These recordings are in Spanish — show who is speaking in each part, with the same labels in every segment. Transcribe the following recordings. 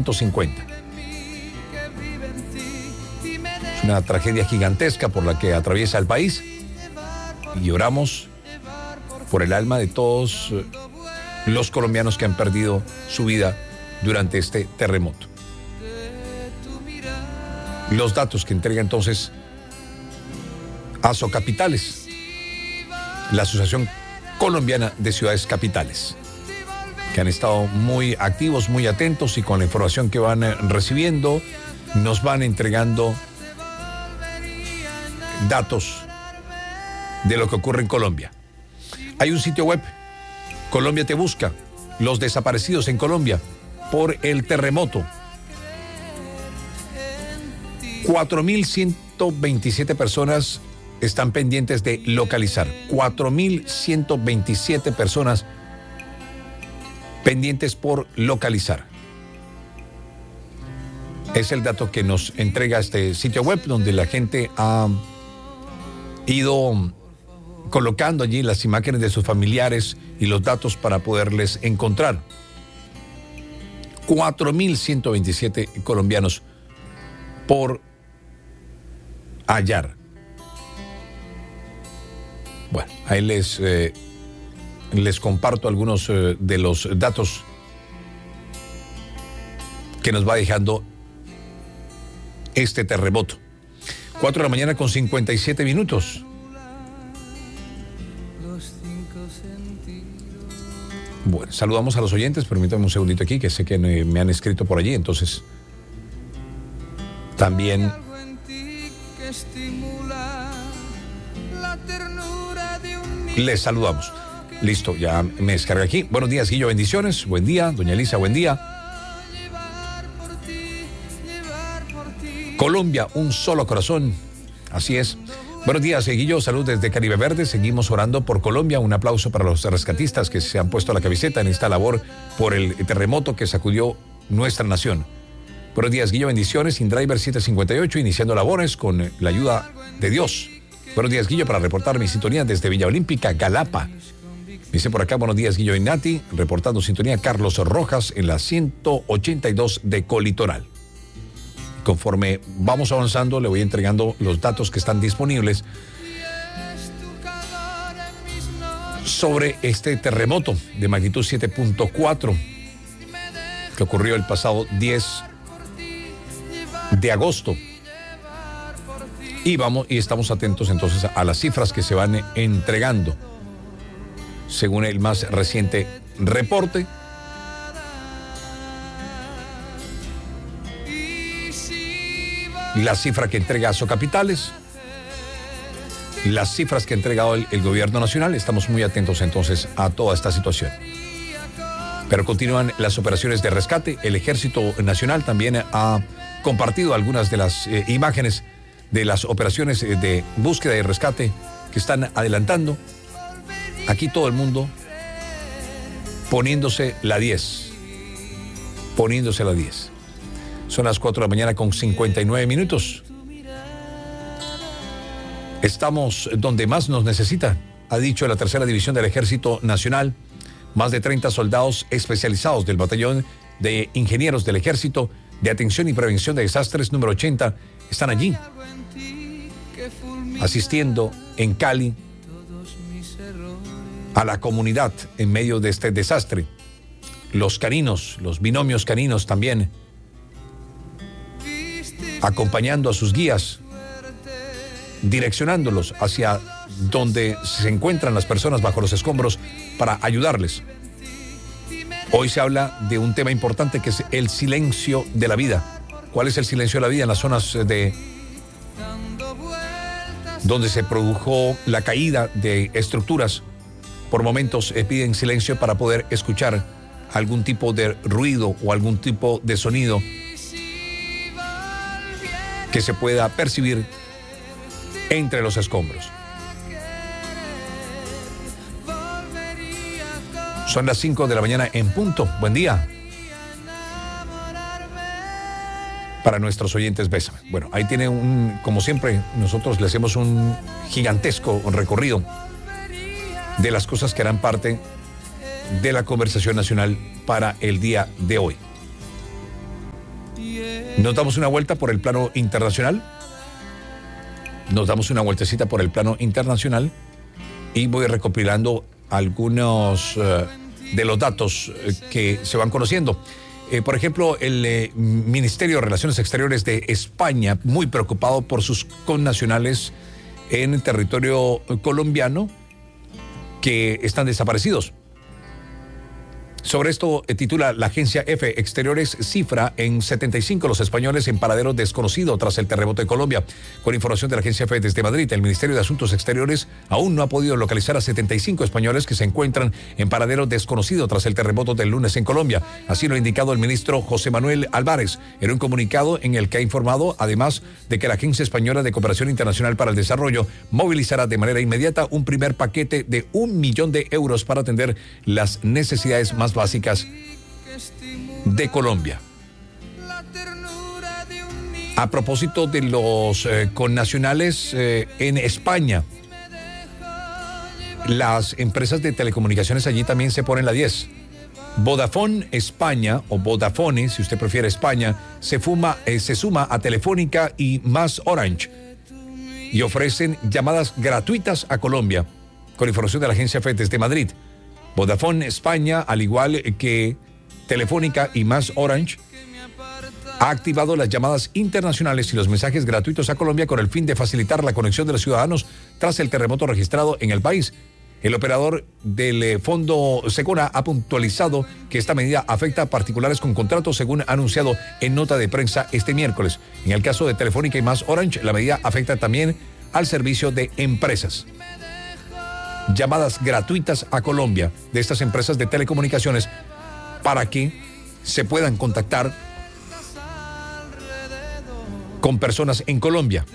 Speaker 1: 150. Es una tragedia gigantesca por la que atraviesa el país y oramos por el alma de todos los colombianos que han perdido su vida durante este terremoto. Los datos que entrega entonces Asocapitales, la Asociación Colombiana de Ciudades Capitales, que han estado muy activos, muy atentos y con la información que van recibiendo nos van entregando datos de lo que ocurre en Colombia. Hay un sitio web, Colombia te busca, los desaparecidos en Colombia por el terremoto. 4.127 personas están pendientes de localizar. 4.127 personas pendientes por localizar. Es el dato que nos entrega este sitio web, donde la gente ha ido colocando allí las imágenes de sus familiares y los datos para poderles encontrar. 4.127 colombianos por hallar. Bueno, ahí les comparto algunos de los datos que nos va dejando este terremoto. 4 de la mañana con 57 minutos. Bueno, saludamos a los oyentes, permítanme un segundito aquí, que sé que me han escrito por allí, entonces también les saludamos. Listo, ya me descarga aquí. Buenos días, Guillo, bendiciones. Buen día, doña Elisa, buen día. Colombia, un solo corazón. Así es. Buenos días, Guillo, salud desde Caribe Verde. Seguimos orando por Colombia. Un aplauso para los rescatistas que se han puesto la camiseta en esta labor por el terremoto que sacudió nuestra nación. Buenos días, Guillo, bendiciones. InDriver 758, iniciando labores con la ayuda de Dios. Buenos días, Guillo, para reportar mi sintonía desde Villa Olímpica, Galapa. Dice por acá, buenos días, Guillo y Nati, reportando sintonía Carlos Rojas en la 182 de Colitoral. Conforme vamos avanzando, le voy entregando los datos que están disponibles sobre este terremoto de magnitud 7.4 que ocurrió el pasado 10 de agosto. Y estamos atentos entonces a las cifras que se van entregando. Según el más reciente reporte, la cifra que entrega Asocapitales, las cifras que ha entregado el gobierno nacional, estamos muy atentos entonces a toda esta situación. Pero continúan las operaciones de rescate. El Ejército Nacional también ha compartido algunas de las imágenes de las operaciones de búsqueda y rescate que están adelantando. Aquí todo el mundo poniéndose la 10. Poniéndose la 10. Son las 4 de la mañana con 59 minutos. Estamos donde más nos necesita, ha dicho la tercera división del Ejército Nacional. Más de 30 soldados especializados del Batallón de Ingenieros del Ejército de Atención y Prevención de Desastres número 80 están allí, asistiendo en Cali a la comunidad en medio de este desastre. Los caninos, los binomios caninos también, acompañando a sus guías, direccionándolos hacia donde se encuentran las personas bajo los escombros para ayudarles. Hoy se habla de un tema importante que es el silencio de la vida. ¿Cuál es el silencio de la vida en las zonas donde se produjo la caída de estructuras? Por momentos piden silencio para poder escuchar algún tipo de ruido o algún tipo de sonido que se pueda percibir entre los escombros. Son las 5 de la mañana en punto. Buen día. Para nuestros oyentes, bésame. Bueno, ahí tiene como siempre, nosotros le hacemos un gigantesco recorrido de las cosas que harán parte de la conversación nacional para el día de hoy. Nos damos una vuelta por el plano internacional. Nos damos una vueltecita por el plano internacional y voy recopilando algunos de los datos que se van conociendo. Por ejemplo, el Ministerio de Relaciones Exteriores de España, muy preocupado por sus connacionales en el territorio colombiano que están desaparecidos. Sobre esto titula la agencia EFE Exteriores, cifra en 75 los españoles en paradero desconocido tras el terremoto de Colombia. Con información de la agencia EFE desde Madrid, el Ministerio de Asuntos Exteriores aún no ha podido localizar a 75 españoles que se encuentran en paradero desconocido tras el terremoto del lunes en Colombia. Así lo ha indicado el ministro José Manuel Álvarez en un comunicado en el que ha informado, además de que la Agencia Española de Cooperación Internacional para el Desarrollo movilizará de manera inmediata un primer paquete de 1 millón de euros para atender las necesidades más básicas de Colombia. A propósito de los connacionales en España, las empresas de telecomunicaciones allí también se ponen la 10. Vodafone España, o Vodafone, si usted prefiere España, se suma a Telefónica y Más Orange y ofrecen llamadas gratuitas a Colombia, con información de la agencia EFE desde Madrid. Vodafone España, al igual que Telefónica y Más Orange, ha activado las llamadas internacionales y los mensajes gratuitos a Colombia con el fin de facilitar la conexión de los ciudadanos tras el terremoto registrado en el país. El operador del Fondo Secona ha puntualizado que esta medida afecta a particulares con contratos, según ha anunciado en nota de prensa este miércoles. En el caso de Telefónica y Más Orange, la medida afecta también al servicio de empresas. Llamadas gratuitas a Colombia de estas empresas de telecomunicaciones para que se puedan contactar con personas en Colombia.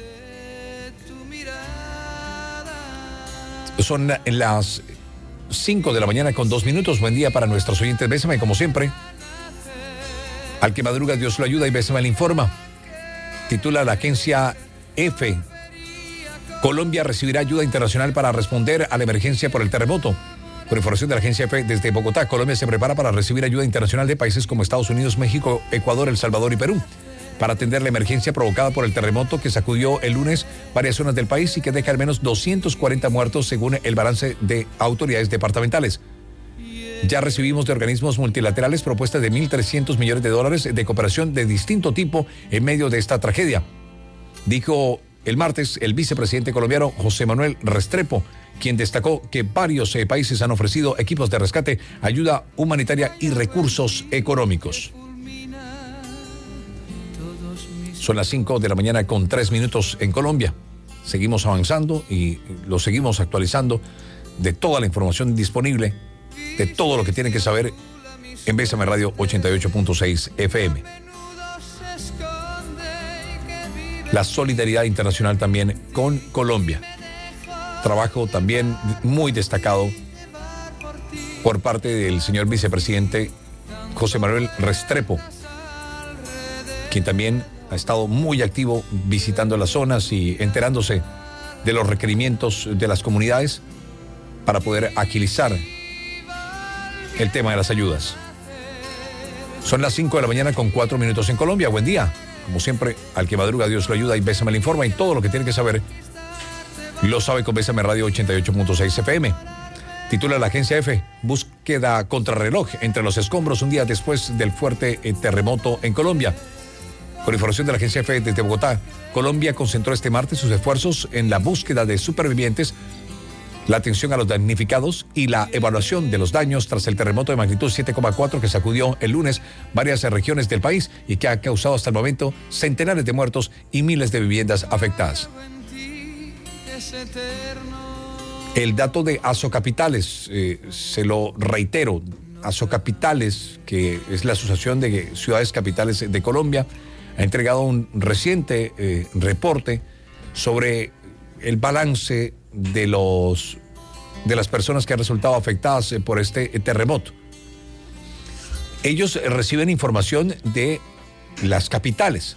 Speaker 1: Son las 5 de la mañana con 2 minutos. Buen día para nuestros oyentes. Bésame como siempre. Al que madruga Dios lo ayuda y Bésame le informa. Titula la agencia EFE. Colombia recibirá ayuda internacional para responder a la emergencia por el terremoto. Con información de la agencia EFE desde Bogotá, Colombia se prepara para recibir ayuda internacional de países como Estados Unidos, México, Ecuador, El Salvador y Perú, para atender la emergencia provocada por el terremoto que sacudió el lunes varias zonas del país y que deja al menos 240 muertos según el balance de autoridades departamentales. Ya recibimos de organismos multilaterales propuestas de $1.300 millones de cooperación de distinto tipo en medio de esta tragedia, dijo el martes el vicepresidente colombiano José Manuel Restrepo, quien destacó que varios países han ofrecido equipos de rescate, ayuda humanitaria y recursos económicos. Son las 5 de la mañana con 3 minutos en Colombia. Seguimos avanzando y lo seguimos actualizando de toda la información disponible, de todo lo que tienen que saber en Bésame Radio 88.6 FM. La solidaridad internacional también con Colombia. Trabajo también muy destacado por parte del señor vicepresidente José Manuel Restrepo, quien también ha estado muy activo visitando las zonas y enterándose de los requerimientos de las comunidades para poder agilizar el tema de las ayudas. Son las 5 de la mañana con 4 minutos en Colombia. Buen día. Como siempre, al que madruga Dios lo ayuda y Bésame le informa, y todo lo que tiene que saber lo sabe con Bésame Radio 88.6 FM. Titula la agencia EFE, búsqueda contrarreloj entre los escombros un día después del fuerte terremoto en Colombia. Con información de la agencia EFE desde Bogotá, Colombia concentró este martes sus esfuerzos en la búsqueda de supervivientes, la atención a los damnificados y la evaluación de los daños tras el terremoto de magnitud 7,4 que sacudió el lunes varias regiones del país y que ha causado hasta el momento centenares de muertos y miles de viviendas afectadas. El dato de Asocapitales, se lo reitero, Asocapitales, que es la Asociación de Ciudades Capitales de Colombia, ha entregado un reciente reporte sobre el balance de las personas que han resultado afectadas por este terremoto. Ellos reciben información de las capitales.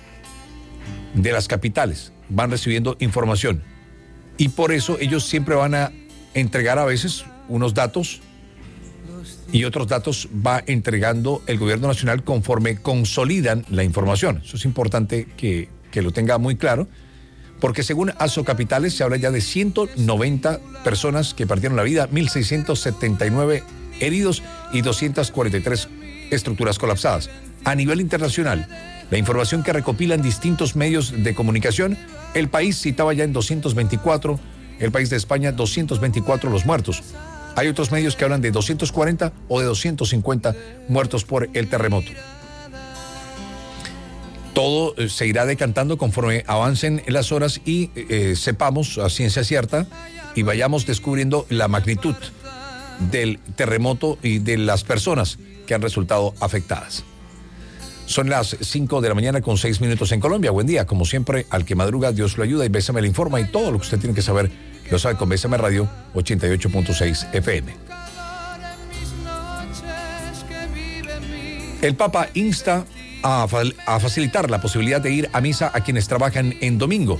Speaker 1: Van recibiendo información. Y por eso ellos siempre van a entregar a veces unos datos y otros datos va entregando el gobierno nacional conforme consolidan la información. Eso es importante que lo tenga muy claro, porque según Asocapitales se habla ya de 190 personas que perdieron la vida, 1.679 heridos y 243 estructuras colapsadas. A nivel internacional, la información que recopilan distintos medios de comunicación, el país citaba ya en 224, el país de España 224 los muertos. Hay otros medios que hablan de 240 o de 250 muertos por el terremoto. Todo se irá decantando conforme avancen las horas y sepamos a ciencia cierta y vayamos descubriendo la magnitud del terremoto y de las personas que han resultado afectadas. Son las 5 de la mañana con 6 minutos en Colombia. Buen día, como siempre, al que madruga, Dios lo ayuda y Bésame le informa, y todo lo que usted tiene que saber lo sabe con Bésame Radio 88.6 FM. El Papa insta a facilitar la posibilidad de ir a misa a quienes trabajan en domingo.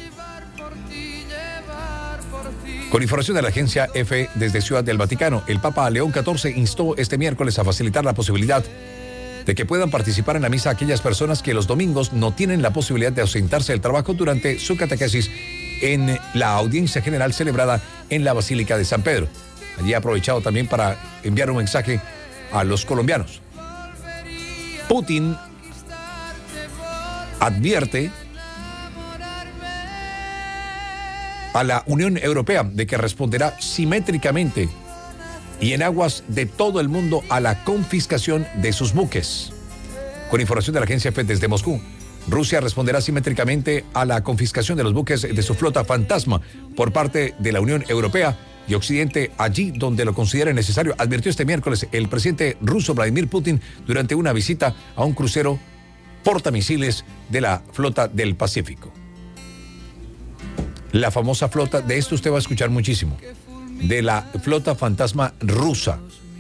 Speaker 1: Con información de la agencia EFE desde Ciudad del Vaticano, el Papa León XIV instó este miércoles a facilitar la posibilidad de que puedan participar en la misa aquellas personas que los domingos no tienen la posibilidad de ausentarse del trabajo durante su catequesis en la audiencia general celebrada en la Basílica de San Pedro. Allí ha aprovechado también para enviar un mensaje a los colombianos. Putin advierte a la Unión Europea de que responderá simétricamente y en aguas de todo el mundo a la confiscación de sus buques. Con información de la agencia EFE desde Moscú, Rusia responderá simétricamente a la confiscación de los buques de su flota fantasma por parte de la Unión Europea y Occidente, allí donde lo considere necesario, advirtió este miércoles el presidente ruso Vladimir Putin durante una visita a un crucero portamisiles de la flota del Pacífico. La famosa flota, de esto usted va a escuchar muchísimo, de la flota fantasma rusa.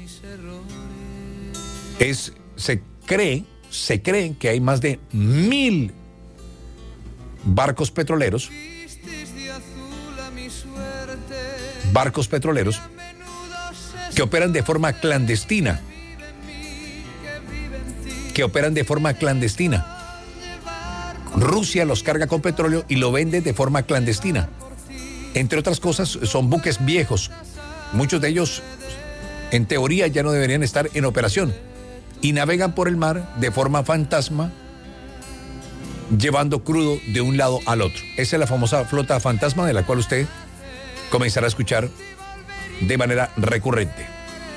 Speaker 1: Se cree que hay más de 1.000 barcos petroleros que operan de forma clandestina. Rusia los carga con petróleo y lo vende de forma clandestina. Entre otras cosas, son buques viejos. Muchos de ellos, en teoría, ya no deberían estar en operación. Y navegan por el mar de forma fantasma, llevando crudo de un lado al otro. Esa es la famosa flota fantasma de la cual usted comenzará a escuchar de manera recurrente.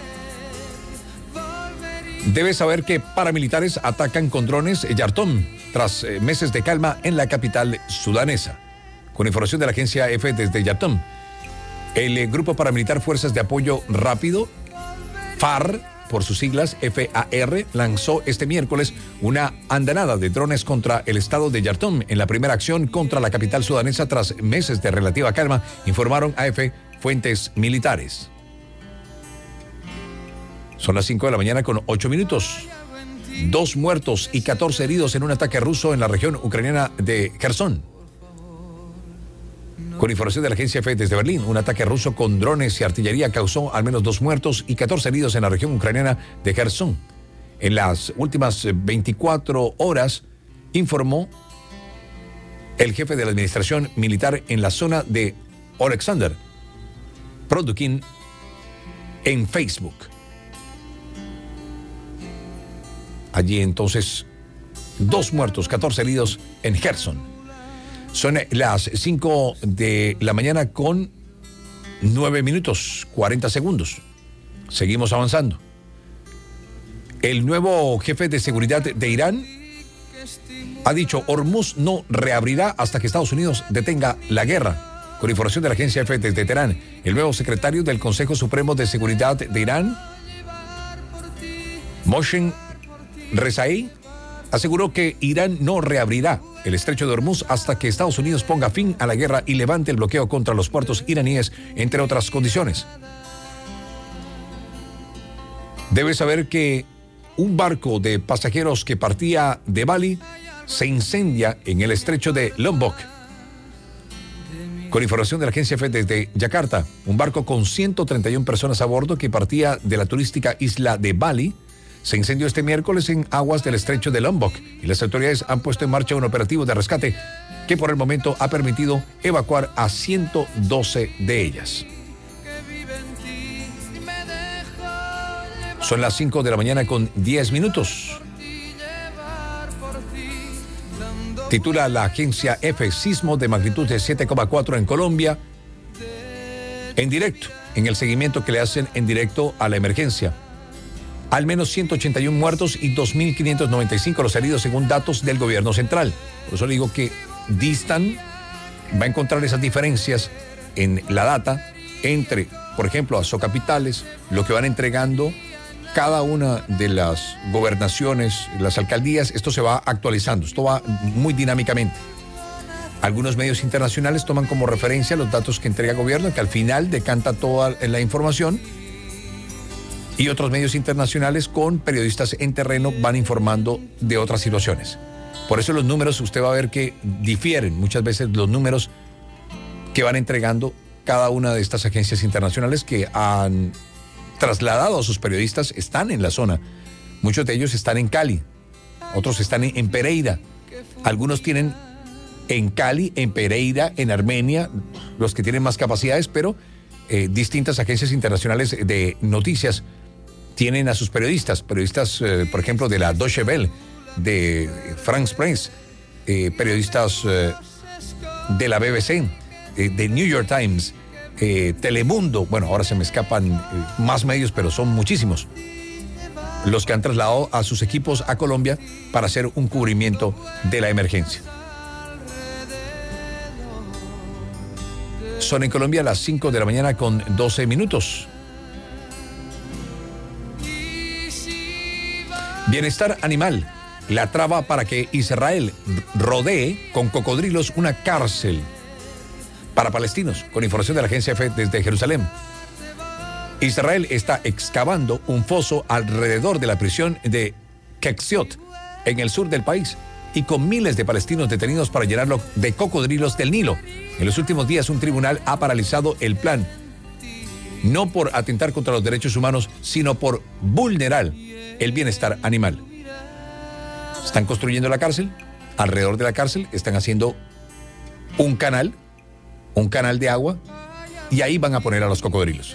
Speaker 1: Debe saber que paramilitares atacan con drones Yartoum tras meses de calma en la capital sudanesa. Con información de la agencia EFE desde Yartoum, el grupo paramilitar Fuerzas de Apoyo Rápido, FAR, por sus siglas FAR, lanzó este miércoles una andanada de drones contra el estado de Yartoum en la primera acción contra la capital sudanesa tras meses de relativa calma, informaron a EFE fuentes militares. Son las 5 de la mañana con 8 minutos. 2 muertos y 14 heridos en un ataque ruso en la región ucraniana de Kherson. Con información de la agencia EFE desde Berlín, un ataque ruso con drones y artillería causó al menos 2 muertos y 14 heridos en la región ucraniana de Kherson. En las últimas 24 horas, informó el jefe de la administración militar en la zona de Oleksandr Produkin en Facebook. Allí entonces, 2 muertos, 14 heridos en Kherson. Son las 5 de la mañana con 9 minutos, 40 segundos. Seguimos avanzando. El nuevo jefe de seguridad de Irán ha dicho: Hormuz no reabrirá hasta que Estados Unidos detenga la guerra. Con información de la agencia EFE desde Teherán, el nuevo secretario del Consejo Supremo de Seguridad de Irán, Mohsen Rezai, aseguró que Irán no reabrirá el estrecho de Hormuz hasta que Estados Unidos ponga fin a la guerra y levante el bloqueo contra los puertos iraníes, entre otras condiciones. Debe saber que un barco de pasajeros que partía de Bali se incendia en el estrecho de Lombok. Con información de la agencia EFE desde Yakarta, un barco con 131 personas a bordo que partía de la turística isla de Bali se incendió este miércoles en aguas del estrecho de Lombok y las autoridades han puesto en marcha un operativo de rescate que por el momento ha permitido evacuar a 112 de ellas. Son las 5 de la mañana con 10 minutos. Titula la agencia EFE: sismo de magnitud de 7,4 en Colombia. En directo, en el seguimiento que le hacen en directo a la emergencia. Al menos 181 muertos y 2.595 los heridos según datos del gobierno central. Por eso le digo que distan, va a encontrar esas diferencias en la data entre, por ejemplo, Azocapitales, lo que van entregando cada una de las gobernaciones, las alcaldías. Esto se va actualizando, esto va muy dinámicamente. Algunos medios internacionales toman como referencia los datos que entrega el gobierno, que al final decanta toda la información, y otros medios internacionales con periodistas en terreno van informando de otras situaciones. Por eso los números, usted va a ver que difieren muchas veces los números que van entregando cada una de estas agencias internacionales que han trasladado a sus periodistas, están en la zona. Muchos de ellos están en Cali, otros están en Pereira, algunos tienen en Cali, en Pereira, en Armenia, los que tienen más capacidades, pero distintas agencias internacionales de noticias tienen a sus periodistas, por ejemplo, de la Deutsche Welle, de France Press, periodistas de la BBC, de New York Times, Telemundo. Bueno, ahora se me escapan más medios, pero son muchísimos los que han trasladado a sus equipos a Colombia para hacer un cubrimiento de la emergencia. Son en Colombia las 5 de la mañana con 12 minutos. Bienestar animal. La traba para que Israel rodee con cocodrilos una cárcel para palestinos. Con información de la agencia EFE desde Jerusalén. Israel está excavando un foso alrededor de la prisión de Keksiot, en el sur del país, y con miles de palestinos detenidos para llenarlo de cocodrilos del Nilo. En los últimos días, un tribunal ha paralizado el plan, no por atentar contra los derechos humanos, sino por vulnerar el bienestar animal. Están construyendo la cárcel, alrededor de la cárcel están haciendo un canal de agua, y ahí van a poner a los cocodrilos.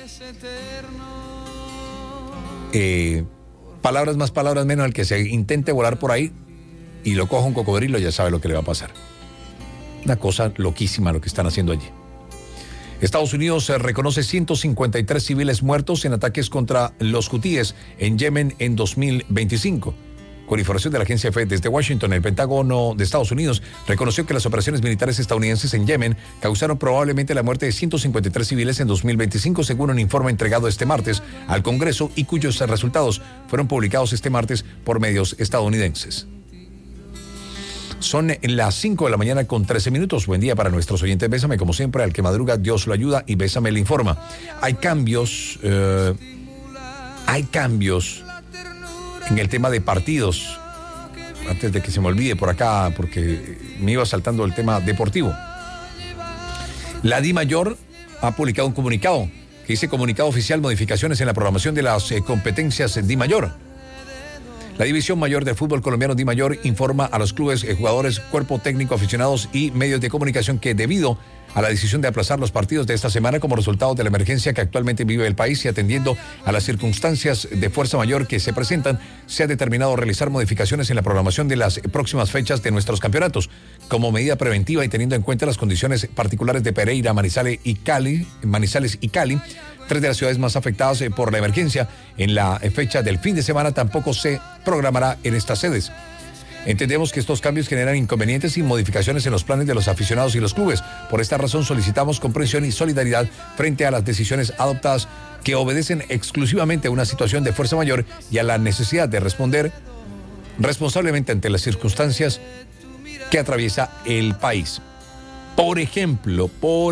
Speaker 1: Palabras más, palabras menos, el que se intente volar por ahí y lo coja un cocodrilo ya sabe lo que le va a pasar. Una cosa loquísima lo que están haciendo allí. Estados Unidos reconoce 153 civiles muertos en ataques contra los hutíes en Yemen en 2025. Con información de la agencia EFE desde Washington, el Pentágono de Estados Unidos reconoció que las operaciones militares estadounidenses en Yemen causaron probablemente la muerte de 153 civiles en 2025, según un informe entregado este martes al Congreso y cuyos resultados fueron publicados este martes por medios estadounidenses. Son las 5 de la mañana con 13 minutos. Buen día para nuestros oyentes. Bésame, como siempre, al que madruga, Dios lo ayuda, y Bésame le informa. Hay cambios en el tema de partidos. Antes de que se me olvide por acá, porque me iba saltando el tema deportivo. La DIMAYOR ha publicado un comunicado que dice: comunicado oficial, modificaciones en la programación de las competencias DIMAYOR. La División Mayor del Fútbol Colombiano DIMAYOR informa a los clubes, jugadores, cuerpo técnico, aficionados y medios de comunicación que debido a la decisión de aplazar los partidos de esta semana como resultado de la emergencia que actualmente vive el país y atendiendo a las circunstancias de fuerza mayor que se presentan, se ha determinado realizar modificaciones en la programación de las próximas fechas de nuestros campeonatos. Como medida preventiva y teniendo en cuenta las condiciones particulares de Pereira, Manizales y Cali, 3 de las ciudades más afectadas por la emergencia, en la fecha del fin de semana tampoco se programará en estas sedes. Entendemos que estos cambios generan inconvenientes y modificaciones en los planes de los aficionados y los clubes. Por esta razón solicitamos comprensión y solidaridad frente a las decisiones adoptadas que obedecen exclusivamente a una situación de fuerza mayor y a la necesidad de responder responsablemente ante las circunstancias que atraviesa el país. Por ejemplo,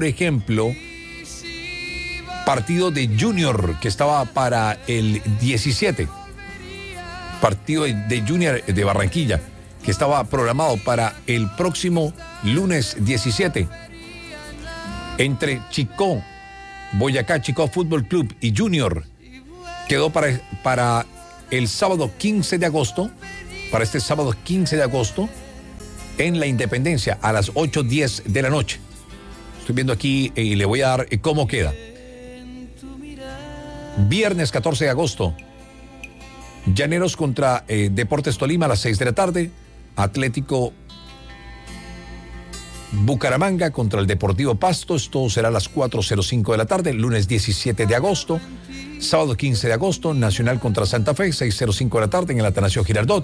Speaker 1: partido de Junior que estaba para el 17, partido de Junior de Barranquilla que estaba programado para el próximo lunes 17. entre Chicó, Boyacá Chicó Fútbol Club y Junior quedó para el sábado 15 de agosto, para este sábado 15 de agosto, en la Independencia a las 8:10 de la noche. Estoy viendo aquí y le voy a dar cómo queda. Viernes 14 de agosto, Llaneros contra Deportes Tolima a las 6 de la tarde. Atlético Bucaramanga contra el Deportivo Pasto. Esto será a las 4:05 de la tarde. Lunes 17 de agosto. Sábado 15 de agosto, Nacional contra Santa Fe, 6:05 de la tarde en el Atanasio Girardot.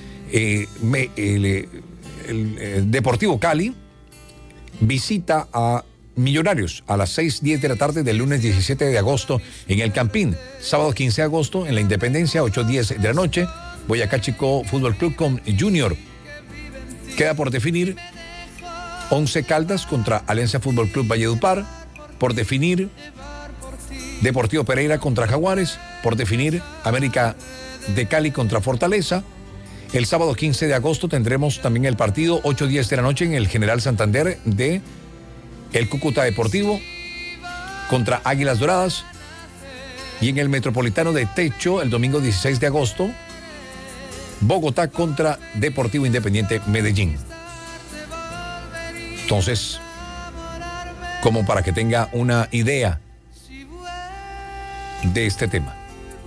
Speaker 1: El Deportivo Cali visita a Millonarios a las 6:10 de la tarde del lunes 17 de agosto en el Campín. Sábado 15 de agosto en la Independencia, 8:10 de la noche. Boyacá Chicó Fútbol Club con Junior. Queda por definir Once Caldas contra Alianza Fútbol Club Valledupar. Por definir Deportivo Pereira contra Jaguares. Por definir América de Cali contra Fortaleza. El sábado 15 de agosto tendremos también el partido 8:10 de la noche en el General Santander de el Cúcuta Deportivo contra Águilas Doradas. Y en el Metropolitano de Techo, el domingo 16 de agosto, Bogotá contra Deportivo Independiente Medellín. Entonces, como para que tenga una idea de este tema.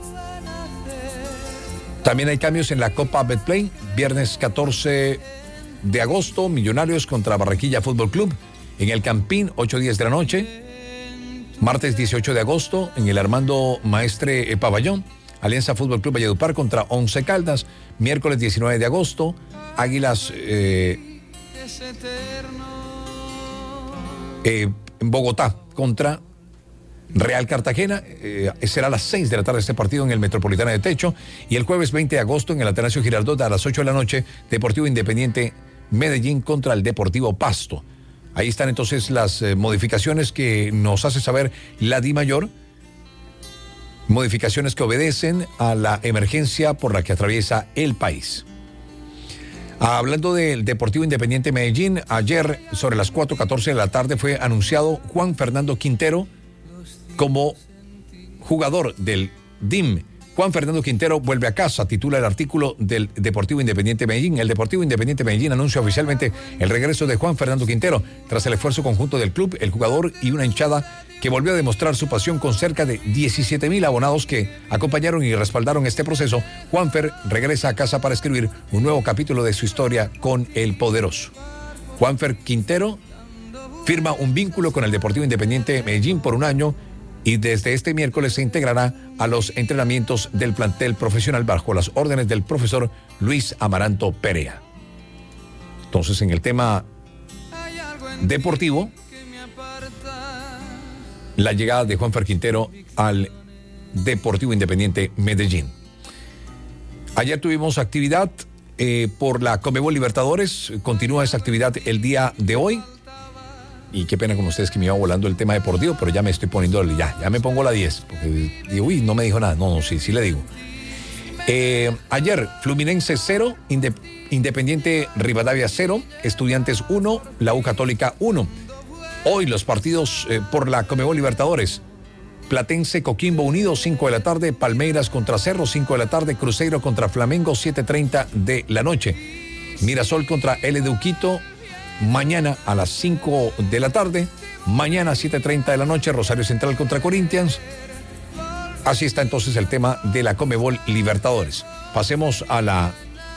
Speaker 1: También hay cambios en la Copa Betplay. Viernes 14 de agosto, Millonarios contra Barranquilla Fútbol Club en el Campín, 8:10 de la noche. Martes 18 de agosto, en el Armando Maestre Pabellón, Alianza Fútbol Club Valledupar contra Once Caldas. Miércoles 19 de agosto, Águilas en Bogotá contra Real Cartagena. Será a las 6 de la tarde este partido en el Metropolitano de Techo. Y el jueves 20 de agosto en el Atanasio Girardot a las 8 de la noche, Deportivo Independiente Medellín contra el Deportivo Pasto. Ahí están entonces las modificaciones que nos hace saber la DIMAYOR. Modificaciones que obedecen a la emergencia por la que atraviesa el país. Hablando del Deportivo Independiente Medellín, ayer sobre las 4:14 de la tarde fue anunciado Juan Fernando Quintero como jugador del DIM. Juan Fernando Quintero vuelve a casa, titula el artículo del Deportivo Independiente Medellín. El Deportivo Independiente Medellín anuncia oficialmente el regreso de Juan Fernando Quintero tras el esfuerzo conjunto del club, el jugador y una hinchada que volvió a demostrar su pasión con cerca de 17,000 abonados que acompañaron y respaldaron este proceso. Juanfer regresa a casa para escribir un nuevo capítulo de su historia con el poderoso. Juanfer Quintero firma un vínculo con el Deportivo Independiente Medellín por un año y desde este miércoles se integrará a los entrenamientos del plantel profesional bajo las órdenes del profesor Luis Amaranto Perea. Entonces, en el tema deportivo, la llegada de Juanfer Quintero al Deportivo Independiente Medellín. Ayer tuvimos actividad por la Conmebol Libertadores. Continúa esa actividad el día de hoy. Y qué pena con ustedes que me iba volando el tema deportivo, pero ya me estoy poniendo, ya me pongo la 10, porque digo, uy, no me dijo nada. No, sí le digo. Ayer, Fluminense 0, Independiente Rivadavia 0, Estudiantes 1, la U Católica 1. Hoy los partidos por la Conmebol Libertadores. Platense Coquimbo Unido, 5 de la tarde, Palmeiras contra Cerro, 5 de la tarde, Cruzeiro contra Flamengo, 7:30 de la noche. Mirasol contra LDU Quito, mañana a las 5 de la tarde, mañana a 7:30 de la noche, Rosario Central contra Corinthians. Así está entonces el tema de la Conmebol Libertadores. Pasemos a la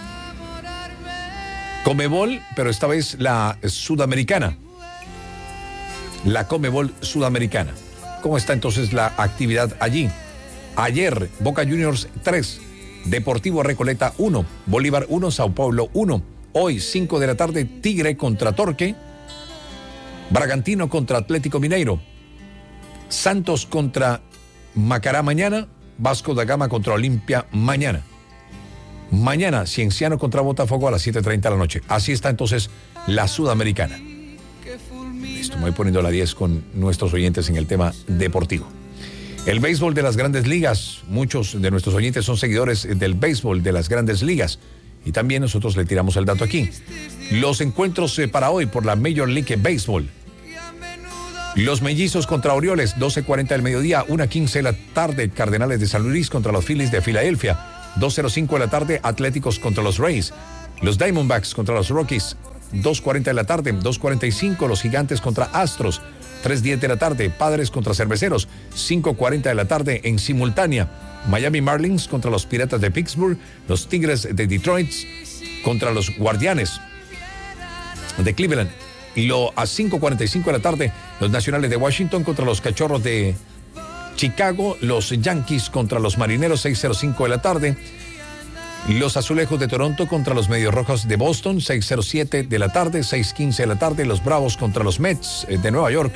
Speaker 1: Conmebol, pero esta vez la Sudamericana. La Conmebol Sudamericana. ¿Cómo está entonces la actividad allí? Ayer, Boca Juniors 3, Deportivo Recoleta 1, Bolívar 1, Sao Paulo 1. Hoy, 5 de la tarde, Tigre contra Torque, Bragantino contra Atlético Mineiro, Santos contra Macará mañana, Vasco da Gama contra Olimpia mañana. Mañana, Cienciano contra Botafogo a las 7:30 de la noche. Así está entonces la Sudamericana. Listo, me voy poniendo la 10 con nuestros oyentes en el tema deportivo. El béisbol de las Grandes Ligas, muchos de nuestros oyentes son seguidores del béisbol de las Grandes Ligas. Y también nosotros le tiramos el dato aquí. Los encuentros para hoy por la Major League Baseball. Los Mellizos contra Orioles, 12:40 del mediodía, 1:15 de la tarde. Cardenales de San Luis contra los Phillies de Filadelfia, 2:05 de la tarde. Atléticos contra los Rays. Los Diamondbacks contra los Rockies, 2:40 de la tarde. 2:45 los Gigantes contra Astros, 3:10 de la tarde. Padres contra Cerveceros, 5:40 de la tarde en simultánea. Miami Marlins contra los Piratas de Pittsburgh. Los Tigres de Detroit contra los Guardianes de Cleveland. Y a 5:45 de la tarde, los Nacionales de Washington contra los Cachorros de Chicago. Los Yankees contra los Marineros, 6:05 de la tarde. Los Azulejos de Toronto contra los Medios Rojos de Boston, 6:07 de la tarde. 6:15 de la tarde, los Bravos contra los Mets de Nueva York.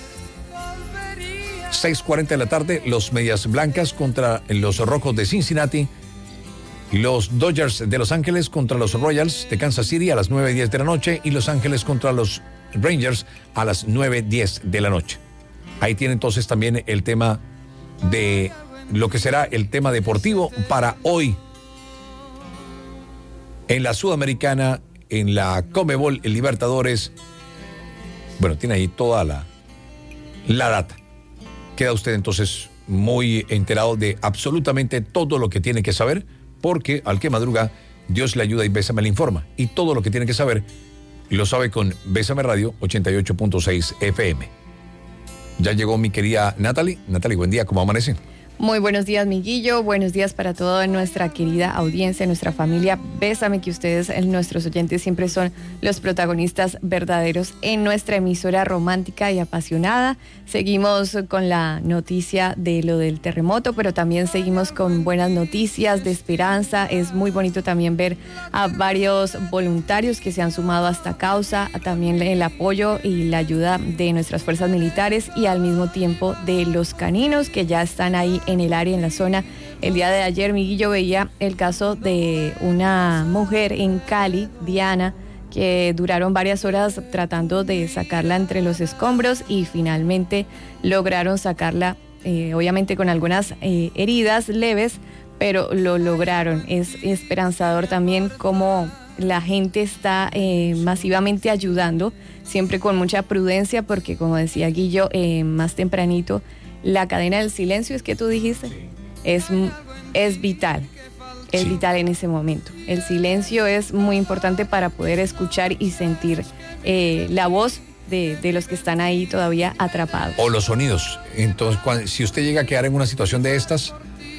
Speaker 1: 6:40 de la tarde, los Medias Blancas contra los Rojos de Cincinnati. Los Dodgers de Los Ángeles contra los Royals de Kansas City a las 9:10 de la noche. Y Los Ángeles contra los Rangers a las 9:10 de la noche. Ahí tiene entonces también el tema de lo que será el tema deportivo para hoy. En la Sudamericana, en la Conmebol, el Libertadores. Bueno, tiene ahí toda la data. Queda usted entonces muy enterado de absolutamente todo lo que tiene que saber, porque al que madruga, Dios le ayuda y Bésame le informa. Y todo lo que tiene que saber lo sabe con Bésame Radio 88.6 FM. Ya llegó mi querida Natalie. Natalie, buen día, ¿cómo amanece?
Speaker 2: Muy buenos días, Miguillo. Buenos días para toda nuestra querida audiencia, nuestra familia. Bésame, que ustedes, nuestros oyentes, siempre son los protagonistas verdaderos en nuestra emisora romántica y apasionada. Seguimos con la noticia de lo del terremoto, pero también seguimos con buenas noticias de esperanza. Es muy bonito también ver a varios voluntarios que se han sumado a esta causa, también el apoyo y la ayuda de nuestras fuerzas militares y al mismo tiempo de los caninos que ya están ahí en el área, en la zona. El día de ayer, Miguillo, veía el caso de una mujer en Cali, Diana, que duraron varias horas tratando de sacarla entre los escombros y finalmente lograron sacarla, obviamente con algunas heridas leves, pero lo lograron. Es esperanzador también cómo la gente está masivamente ayudando, siempre con mucha prudencia, porque como decía Guillo más tempranito, la cadena del silencio, es que tú dijiste, es vital. Es vital en ese momento. El silencio es muy importante para poder escuchar y sentir la voz de los que están ahí todavía atrapados.
Speaker 1: O los sonidos. Entonces, si usted llega a quedar en una situación de estas,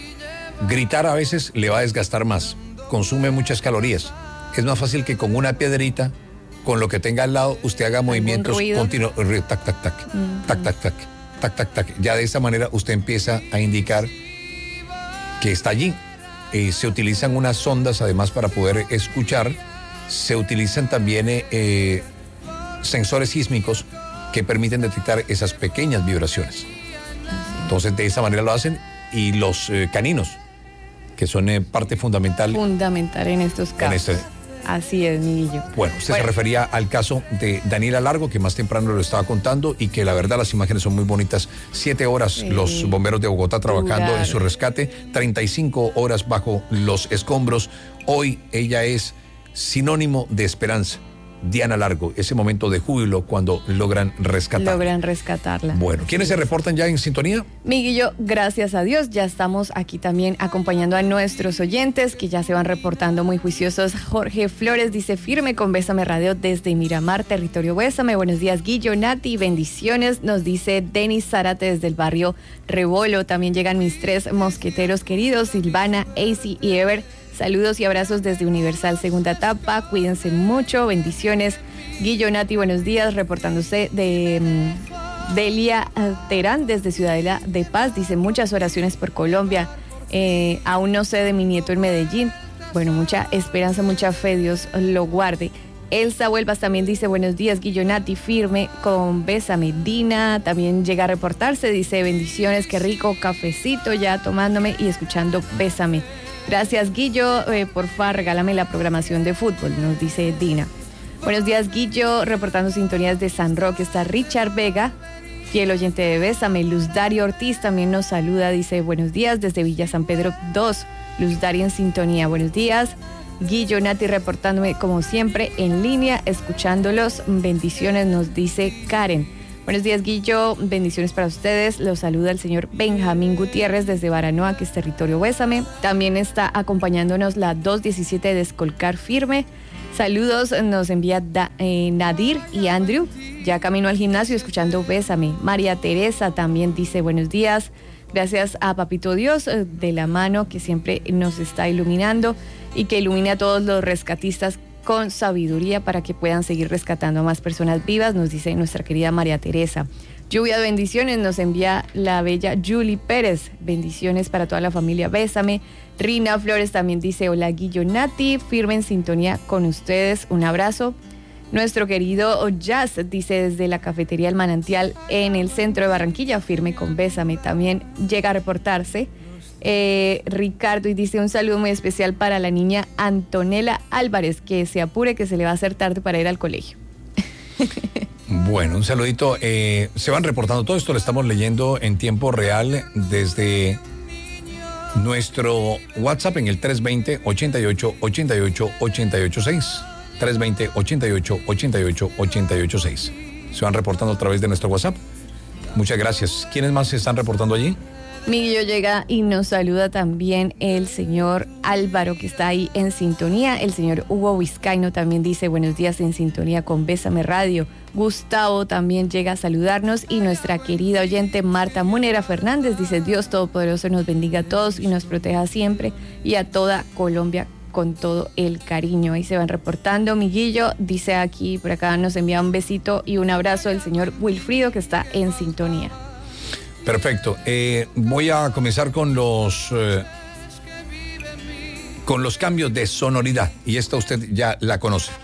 Speaker 1: gritar a veces le va a desgastar más. Consume muchas calorías. Es más fácil que con una piedrita, con lo que tenga al lado, usted haga movimientos continuos. Tac, tac, tac. Tac, tac, tac. Tac, tac, tac. Ya de esta manera usted empieza a indicar que está allí. Se utilizan unas sondas además para poder escuchar. Se utilizan también sensores sísmicos que permiten detectar esas pequeñas vibraciones. Entonces de esa manera lo hacen. Y los caninos, que son parte fundamental.
Speaker 2: Fundamental en estos casos. Así es, Miguillo.
Speaker 1: Bueno, usted se refería al caso de Daniela Largo, que más temprano lo estaba contando y que la verdad las imágenes son muy bonitas. 7 horas los bomberos de Bogotá trabajando en su rescate, 35 horas bajo los escombros. Hoy ella es sinónimo de esperanza. Diana Largo, ese momento de júbilo cuando logran rescatarla. Bueno, ¿quiénes se reportan ya en sintonía?
Speaker 2: Miguillo, gracias a Dios, ya estamos aquí también acompañando a nuestros oyentes que ya se van reportando muy juiciosos. Jorge Flores dice, firme con Bésame Radio desde Miramar, territorio Bésame. Buenos días, Guillo, Nati, bendiciones. Nos dice Denis Zárate desde el barrio Rebolo. También llegan mis 3 mosqueteros queridos, Silvana, AC y Ever. Saludos y abrazos desde Universal Segunda Etapa. Cuídense mucho. Bendiciones. Guillo, Nati, buenos días. Reportándose de Delia Terán desde Ciudadela de Paz. Dice muchas oraciones por Colombia. Aún no sé de mi nieto en Medellín. Bueno, mucha esperanza, mucha fe. Dios lo guarde. Elsa Huelvas también dice buenos días, Guillo, Nati, firme con Bésame. Dina también llega a reportarse. Dice bendiciones, qué rico cafecito ya tomándome y escuchando Bésame. Gracias, Guillo. Porfa, regálame la programación de fútbol, nos dice Dina. Buenos días, Guillo. Reportando sintonías de San Roque está Richard Vega, fiel oyente de Bésame. Luz Dario Ortiz también nos saluda. Dice buenos días desde Villa San Pedro 2. Luz Dario en sintonía. Buenos días. Guillo, Nati, reportándome como siempre en línea, escuchándolos. Bendiciones, nos dice Karen. Buenos días, Guillo. Bendiciones para ustedes. Los saluda el señor Benjamín Gutiérrez desde Baranoa, que es territorio Bésame. También está acompañándonos la 217 de Escolcar Firme. Saludos, nos envía Nadir y Andrew. Ya camino al gimnasio escuchando Bésame. María Teresa también dice buenos días. Gracias a Papito Dios de la mano que siempre nos está iluminando y que ilumine a todos los rescatistas con sabiduría para que puedan seguir rescatando a más personas vivas, nos dice nuestra querida María Teresa. Lluvia de bendiciones nos envía la bella Julie Pérez. Bendiciones para toda la familia Bésame. Rina Flores también dice hola Guillo Nati, firme en sintonía con ustedes. Un abrazo. Nuestro querido Jazz dice desde la cafetería El Manantial en el centro de Barranquilla, firme con Bésame. También llega a reportarse Ricardo y dice un saludo muy especial para la niña Antonella Álvarez, que se apure que se le va a hacer tarde para ir al colegio.
Speaker 1: Bueno, un saludito. Se van reportando todo esto, lo estamos leyendo en tiempo real desde nuestro WhatsApp en el 320-88-88-886. 320-88-88-886. Se van reportando a través de nuestro WhatsApp. Muchas gracias. ¿Quiénes más se están reportando allí?
Speaker 2: Miguel llega y nos saluda también el señor Álvaro, que está ahí en sintonía. El señor Hugo Vizcaíno también dice buenos días en sintonía con Bésame Radio. Gustavo también llega a saludarnos y nuestra querida oyente Marta Munera Fernández dice Dios Todopoderoso nos bendiga a todos y nos proteja siempre y a toda Colombia con todo el cariño. Ahí se van reportando. Miguillo dice aquí, por acá nos envía un besito y un abrazo del señor Wilfrido, que está en sintonía.
Speaker 1: Perfecto. Voy a comenzar con los cambios de sonoridad y esta usted ya la conoce.